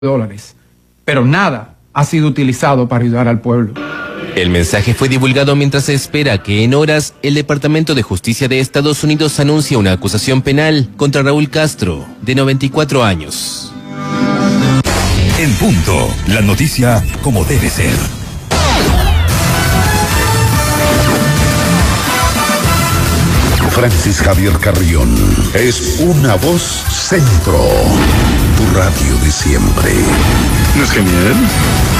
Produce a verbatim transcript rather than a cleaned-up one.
dólares, pero nada ha sido utilizado para ayudar al pueblo. El mensaje fue divulgado mientras se espera que en horas el Departamento de Justicia de Estados Unidos anuncie una acusación penal contra Raúl Castro, de noventa y cuatro años. En punto, la noticia como debe ser. Francis Javier Carrión es una voz centro, tu radio de siempre. ¿No es genial?